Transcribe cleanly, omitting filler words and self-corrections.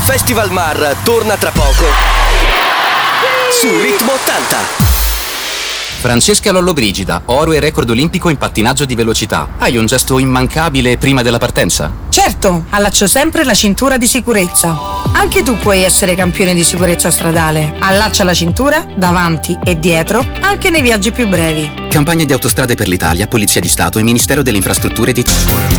Festival Mar torna tra poco su Ritmo 80. Francesca Lollobrigida, oro e record olimpico in pattinaggio di velocità. Hai un gesto immancabile prima della partenza? Certo, allaccio sempre la cintura di sicurezza. Anche tu puoi essere campione di sicurezza stradale. Allaccia la cintura davanti e dietro, anche nei viaggi più brevi. Campagna di Autostrade per l'Italia, Polizia di Stato e Ministero delle Infrastrutture di